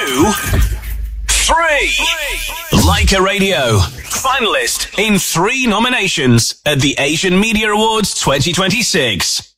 2, 3. Leica Radio, finalist in 3 nominations at the Asian Media Awards 2026.